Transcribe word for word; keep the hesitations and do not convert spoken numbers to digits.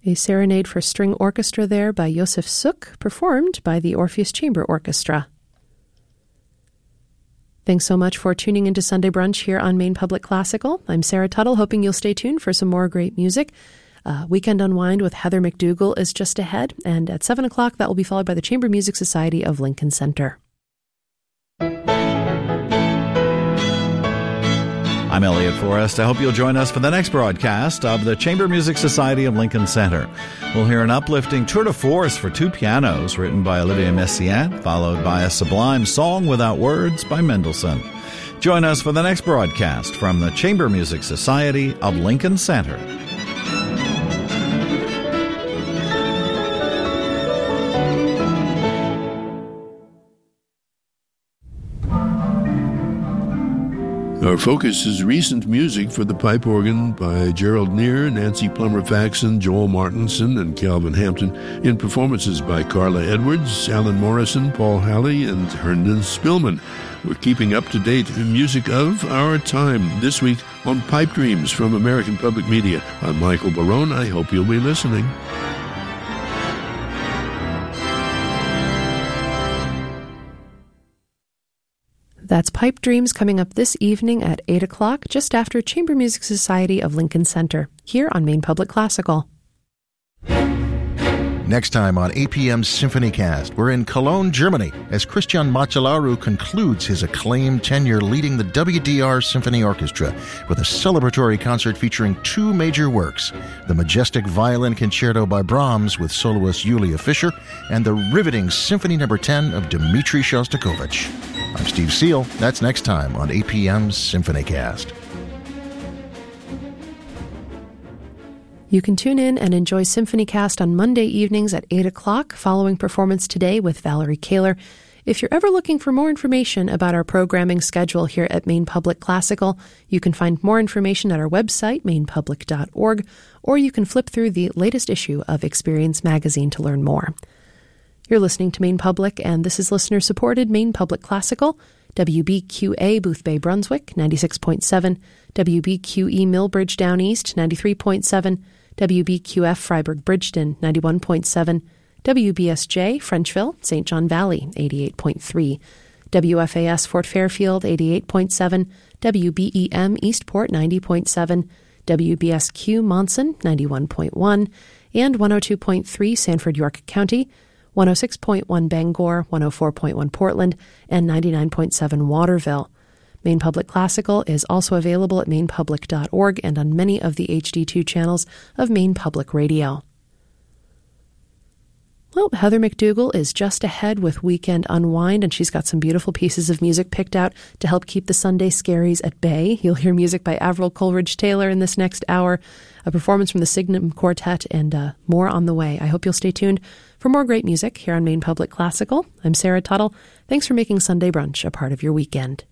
A serenade for string orchestra there by Josef Suk, performed by the Orpheus Chamber Orchestra. Thanks so much for tuning into Sunday Brunch here on Maine Public Classical. I'm Sarah Tuttle, hoping you'll stay tuned for some more great music. Uh, Weekend Unwind with Heather McDougall is just ahead, and at seven o'clock that will be followed by the Chamber Music Society of Lincoln Center. I'm Elliot Forrest. I hope you'll join us for the next broadcast of the Chamber Music Society of Lincoln Center. We'll hear an uplifting tour de force for two pianos written by Olivier Messiaen, followed by a sublime song without words by Mendelssohn. Join us for the next broadcast from the Chamber Music Society of Lincoln Center. Our focus is recent music for the pipe organ by Gerald Neer, Nancy Plummer-Faxon, Joel Martinson, and Calvin Hampton, in performances by Carla Edwards, Alan Morrison, Paul Halley, and Herndon Spillman. We're keeping up to date music of our time this week on Pipe Dreams from American Public Media. I'm Michael Barone. I hope you'll be listening. That's Pipe Dreams coming up this evening at eight o'clock, just after Chamber Music Society of Lincoln Center, here on Maine Public Classical. Next time on A P M's SymphonyCast, we're in Cologne, Germany, as Christian Macellaro concludes his acclaimed tenure leading the W D R Symphony Orchestra with a celebratory concert featuring two major works, the majestic Violin Concerto by Brahms with soloist Yulia Fischer, and the riveting Symphony Number ten of Dmitri Shostakovich. I'm Steve Seal. That's next time on A P M's SymphonyCast. You can tune in and enjoy SymphonyCast on Monday evenings at eight o'clock, following performance today with Valerie Kaler. If you're ever looking for more information about our programming schedule here at Maine Public Classical, you can find more information at our website, maine public dot org, or you can flip through the latest issue of Experience Magazine to learn more. You're listening to Maine Public, and this is listener-supported Maine Public Classical, W B Q A Boothbay Brunswick, ninety-six point seven, W B Q E Millbridge Down East, ninety-three point seven, W B Q F Freiburg Bridgeton, ninety-one point seven, W B S J Frenchville, Saint John Valley, eighty-eight point three, W F A S Fort Fairfield, eighty-eight point seven, W B E M Eastport, ninety point seven, W B S Q Monson, ninety-one point one, and one oh two point three Sanford York County, one oh six point one Bangor, one oh four point one Portland, and ninety-nine point seven Waterville. Maine Public Classical is also available at maine public dot org and on many of the H D two channels of Maine Public Radio. Well, Heather McDougall is just ahead with Weekend Unwind, and she's got some beautiful pieces of music picked out to help keep the Sunday scaries at bay. You'll hear music by Avril Coleridge-Taylor in this next hour, a performance from the Signum Quartet, and uh, more on the way. I hope you'll stay tuned for more great music here on Maine Public Classical. I'm Sarah Tuttle. Thanks for making Sunday Brunch a part of your weekend.